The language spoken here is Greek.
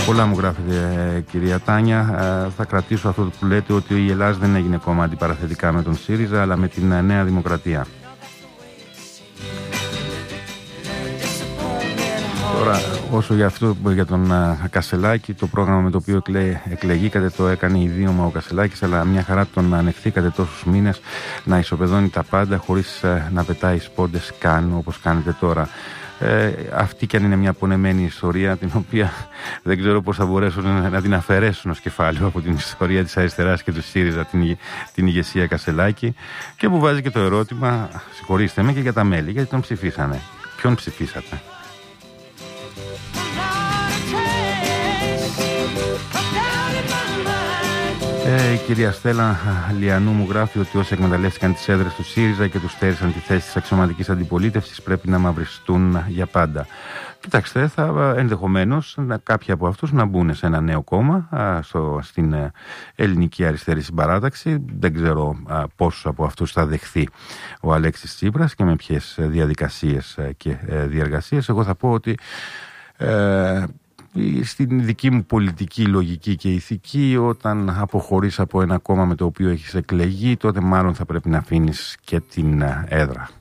Πολλά μου γράφετε, κυρία Τάνια. Θα κρατήσω αυτό που λέτε, ότι η Ελλάδα δεν έγινε κόμμα αντιπαραθετικά με τον ΣΥΡΙΖΑ, αλλά με την Νέα Δημοκρατία. Τώρα, όσο για αυτό, για τον Κασσελάκη, το πρόγραμμα με το οποίο εκλεγήκατε το έκανε ιδίωμα ο Κασσελάκης, αλλά μια χαρά τον ανεχθήκατε τόσους μήνες να ισοπεδώνει τα πάντα χωρίς να πετάει σπόντες καν, όπως κάνετε τώρα. Αυτή κι αν είναι μια πονεμένη ιστορία, την οποία δεν ξέρω πώς θα μπορέσουν να την αφαιρέσουν ως κεφάλαιο από την ιστορία της αριστεράς και του ΣΥΡΙΖΑ, την ηγεσία Κασσελάκη, και που βάζει και το ερώτημα, συγχωρήστε με, και για τα μέλη, γιατί τον ψηφίσανε. Ποιον ψηφίσατε? Η κυρία Στέλλα Λιανού μου γράφει ότι όσοι εκμεταλλεύτηκαν τις έδρες του ΣΥΡΙΖΑ και τους στέρισαν τη θέση της αξιωματικής αντιπολίτευσης πρέπει να μαυριστούν για πάντα. Κοιτάξτε, θα ενδεχομένως κάποιοι από αυτούς να μπουν σε ένα νέο κόμμα, στην ελληνική αριστερή συμπαράταξη. Δεν ξέρω πόσους από αυτούς θα δεχθεί ο Αλέξης Τσίπρας και με ποιες διαδικασίες και διεργασίες. Εγώ θα πω ότι στην δική μου πολιτική λογική και ηθική, όταν αποχωρείς από ένα κόμμα με το οποίο έχεις εκλεγεί, τότε μάλλον θα πρέπει να αφήνεις και την έδρα.